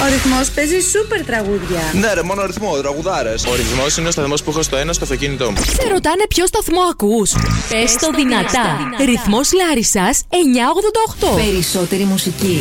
Ρυθμός παίζει σούπερ τραγούδια. Ναι, ρε, μόνο ρυθμό, τραγουδάρες. Ο ρυθμός είναι ο σταθμός που έχω στο ένα στο αυτοκίνητό μου. Σε ρωτάνε ποιο σταθμό ακούς? Πες το δυνατά. Ρυθμός Λάρισσας 988. Περισσότερη μουσική.